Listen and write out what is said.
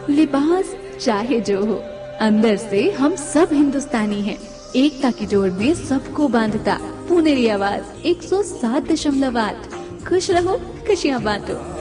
लिबास चाहे जो हो, अंदर से हम सब हिंदुस्तानी हैं। एकता की डोर में सबको बांधता पुनेरी आवाज 107.8। खुश रहो, खुशियाँ बांटो।